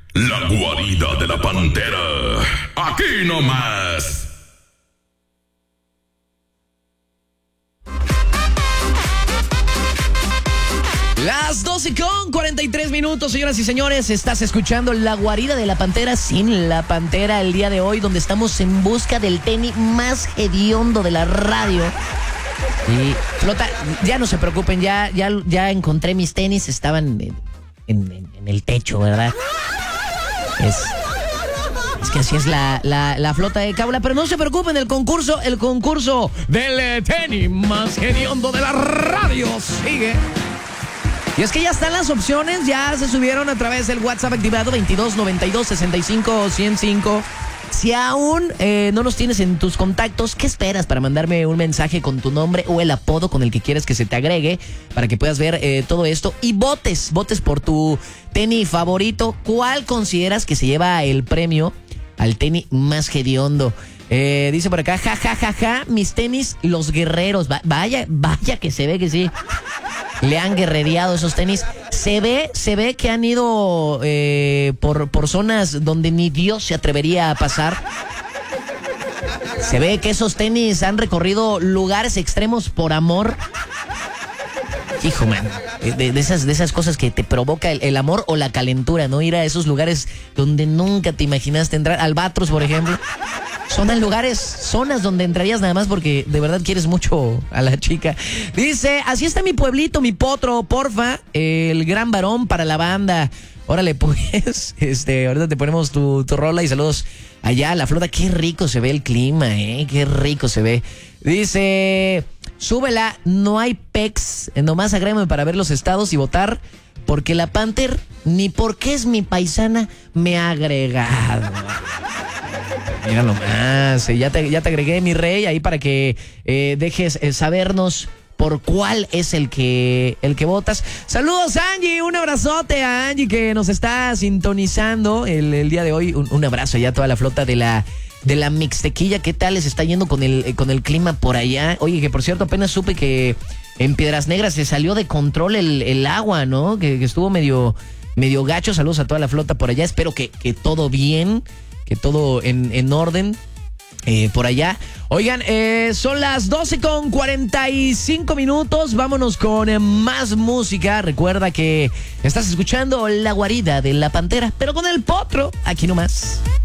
La guarida de la pantera. Aquí nomás. Las 12:43, señoras y señores. Estás escuchando La Guarida de la Pantera sin la Pantera el día de hoy, donde estamos en busca del tenis más hediondo de la radio. Y Flota, ya no se preocupen, ya encontré mis tenis, estaban en el techo, ¿verdad? Es que así es la Flota de Cábula, pero no se preocupen, el concurso del tenis más hediondo de la radio sigue. Y es que ya están las opciones, ya se subieron a través del WhatsApp activado 22 92 65 105. Si aún no los tienes en tus contactos, ¿qué esperas para mandarme un mensaje con tu nombre o el apodo con el que quieres que se te agregue para que puedas ver todo esto y votes por tu tenis favorito? ¿Cuál consideras que se lleva el premio al tenis más hediondo? Dice por acá, ja, mis tenis, los guerreros. Vaya que se ve que sí. Le han guerrereado esos tenis. Se ve que han ido por zonas donde ni Dios se atrevería a pasar. Se ve que esos tenis han recorrido lugares extremos por amor. Hijo, man, de esas cosas que te provoca el amor o la calentura, ¿no? Ir a esos lugares donde nunca te imaginaste entrar. Albatros, por ejemplo. Zonas donde entrarías nada más porque de verdad quieres mucho a la chica. Dice, así está mi pueblito, mi potro, porfa, el gran varón para la banda. Órale, pues, ahorita te ponemos tu rola y saludos allá a la Flota. Qué rico se ve el clima, qué rico se ve. Dice, súbela, no hay pex, nomás agrégame para ver los estados y votar, porque la Panther, ni porque es mi paisana, me ha agregado. Mira nomás, ya te agregué, mi rey, ahí para que dejes sabernos por cuál es el que votas. Saludos, Angie, un abrazote a Angie que nos está sintonizando el día de hoy. Un abrazo ya a toda la Flota de la Mixtequilla. ¿Qué tal les está yendo con el clima por allá? Oye, que por cierto, apenas supe que en Piedras Negras se salió de control el agua, ¿no? Que estuvo medio gacho. Saludos a toda la Flota por allá. Espero que todo bien, que todo en orden por allá. Oigan, son las 12:45. Vámonos con más música. Recuerda que estás escuchando La Guarida de la Pantera, pero con el potro, aquí nomás.